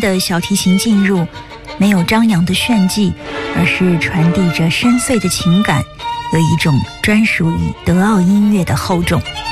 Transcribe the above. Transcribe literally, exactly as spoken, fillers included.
的小提琴进入，没有张扬的炫技，而是传递着深邃的情感，有一种专属于德奥音乐的厚重。